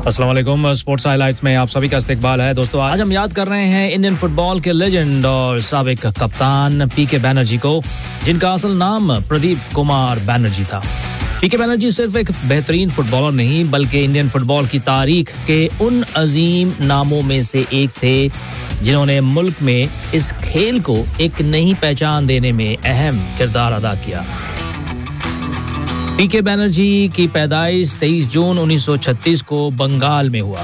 अस्सलाम वालेकुम। Sports highlights में आप सभी का इस्तकबाल है। दोस्तों, आज हम याद कर रहे हैं इंडियन फुटबॉल के लेजेंड और साबिक कप्तान पीके बैनर्जी को, जिनका असल नाम प्रदीप कुमार बैनर्जी था। पीके बैनर्जी सिर्फ एक बेहतरीन फुटबॉलर नहीं बल्कि इंडियन फुटबॉल की तारीख के उन अजीम नामों में से एक थे जिन्होंने मुल्क में इस खेल को एक नई पहचान देने में अहम किरदार अदा किया। पीके बैनर्जी की पैदाइश 23 जून 1936 को बंगाल में हुआ।